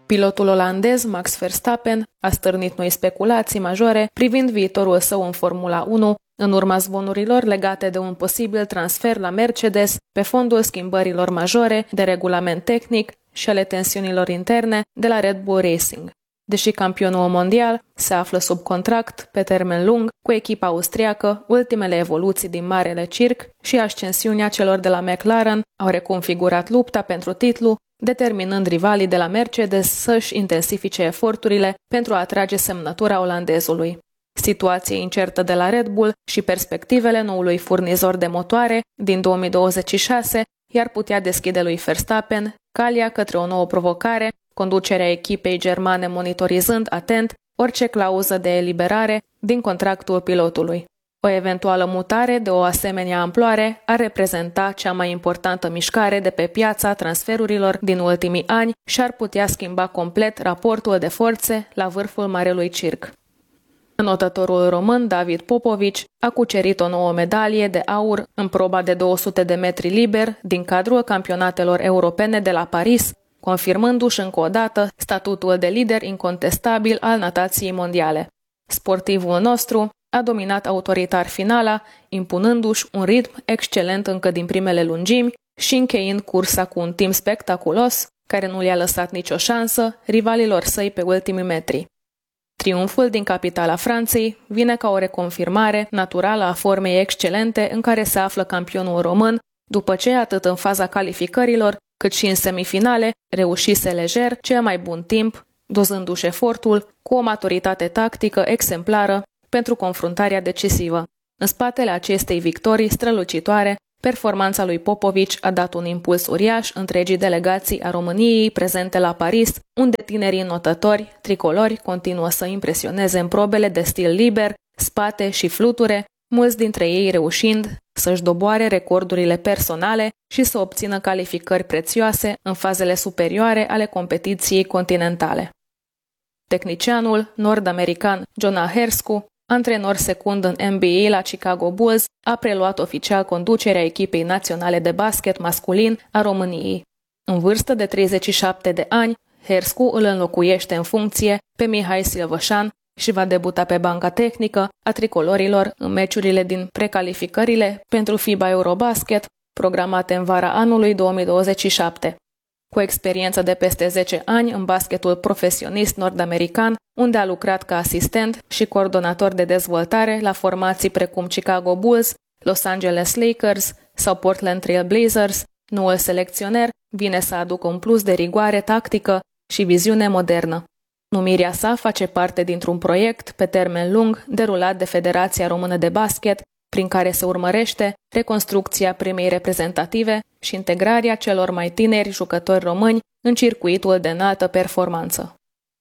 Pilotul olandez Max Verstappen a stârnit noi speculații majore privind viitorul său în Formula 1, în urma zvonurilor legate de un posibil transfer la Mercedes pe fondul schimbărilor majore de regulament tehnic și ale tensiunilor interne de la Red Bull Racing. Deși campionul mondial se află sub contract pe termen lung cu echipa austriacă, ultimele evoluții din Marele Circ și ascensiunea celor de la McLaren au reconfigurat lupta pentru titlu, determinând rivalii de la Mercedes să-și intensifice eforturile pentru a atrage semnătura olandezului. Situația incertă de la Red Bull și perspectivele noului furnizor de motoare din 2026 i-ar putea deschide lui Verstappen calea către o nouă provocare, conducerea echipei germane monitorizând atent orice clauză de eliberare din contractul pilotului. O eventuală mutare de o asemenea amploare ar reprezenta cea mai importantă mișcare de pe piața transferurilor din ultimii ani și ar putea schimba complet raportul de forțe la vârful Marelui Circ. Înotătorul român David Popovici a cucerit o nouă medalie de aur în proba de 200 de metri liber din cadrul campionatelor europene de la Paris, confirmându-și încă o dată statutul de lider incontestabil al natației mondiale. Sportivul nostru a dominat autoritar finala, impunându-și un ritm excelent încă din primele lungimi și încheind cursa cu un timp spectaculos, care nu le-a lăsat nicio șansă rivalilor săi pe ultimii metri. Triumful din capitala Franței vine ca o reconfirmare naturală a formei excelente în care se află campionul român, după ce, atât în faza calificărilor, cât și în semifinale, reușise lejer cel mai bun timp, dozându-și efortul cu o maturitate tactică exemplară pentru confruntarea decisivă. În spatele acestei victorii strălucitoare, performanța lui Popovici a dat un impuls uriaș întregii delegații a României prezente la Paris, unde tinerii notători tricolori continuă să impresioneze în probele de stil liber, spate și fluture, mulți dintre ei reușind să-și doboare recordurile personale și să obțină calificări prețioase în fazele superioare ale competiției continentale. Tehnicianul nord-american Jonah Herscu, antrenor secund în NBA la Chicago Bulls, a preluat oficial conducerea echipei naționale de basket masculin a României. În vârstă de 37 de ani, Herscu îl înlocuiește în funcție pe Mihai Silvășan și va debuta pe banca tehnică a tricolorilor în meciurile din precalificările pentru FIBA Eurobasket, programate în vara anului 2027. Cu experiență de peste 10 ani în basketul profesionist nord-american, unde a lucrat ca asistent și coordonator de dezvoltare la formații precum Chicago Bulls, Los Angeles Lakers sau Portland Trail Blazers, noul selecționer vine să aducă un plus de rigoare tactică și viziune modernă. Numirea sa face parte dintr-un proiect pe termen lung derulat de Federația Română de Basket, prin care se urmărește reconstrucția primei reprezentative și integrarea celor mai tineri jucători români în circuitul de înaltă performanță.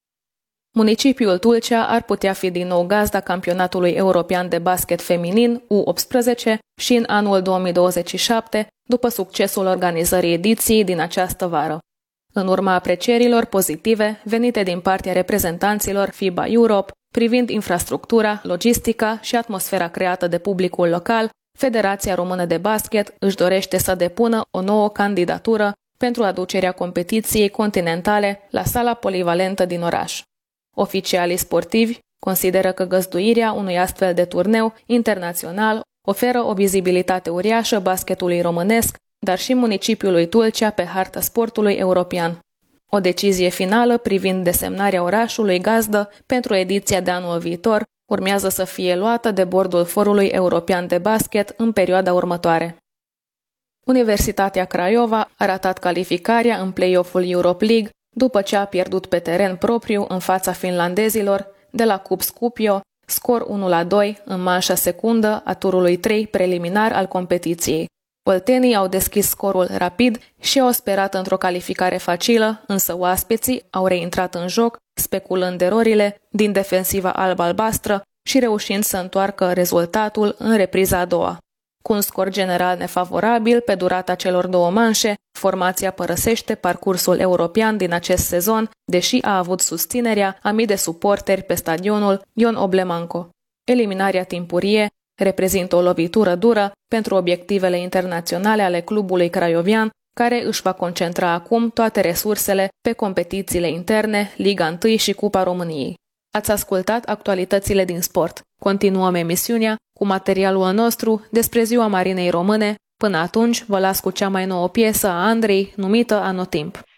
Municipiul Tulcea ar putea fi din nou gazda campionatului european de basket feminin U18 și în anul 2027, după succesul organizării ediției din această vară. În urma aprecierilor pozitive venite din partea reprezentanților FIBA Europe privind infrastructura, logistica și atmosfera creată de publicul local, Federația Română de Basket își dorește să depună o nouă candidatură pentru aducerea competiției continentale la sala polivalentă din oraș. Oficialii sportivi consideră că găzduirea unui astfel de turneu internațional oferă o vizibilitate uriașă basketului românesc, dar și municipiului Tulcea pe harta sportului european. O decizie finală privind desemnarea orașului gazdă pentru ediția de anul viitor urmează să fie luată de bordul Forului European de Basket în perioada următoare. Universitatea Craiova a ratat calificarea în play-off-ul Europe League după ce a pierdut pe teren propriu în fața finlandezilor de la Cup Skopje, scor 1-2 în manșa secundă a turului 3 preliminar al competiției. Oltenii au deschis scorul rapid și au sperat într-o calificare facilă, însă oaspeții au reintrat în joc, speculând erorile din defensiva alb-albastră și reușind să întoarcă rezultatul în repriza a doua. Cu un scor general nefavorabil pe durata celor două manșe, formația părăsește parcursul european din acest sezon, deși a avut susținerea a mii de suporteri pe stadionul Ion Oblemanco. Eliminarea timpurie reprezintă o lovitură dură pentru obiectivele internaționale ale clubului craiovean, care își va concentra acum toate resursele pe competițiile interne, Liga 1 și Cupa României. Ați ascultat actualitățile din sport. Continuăm emisiunea cu materialul nostru despre Ziua Marinei Române. Până atunci, vă las cu cea mai nouă piesă a Andrei, numită Anotimp.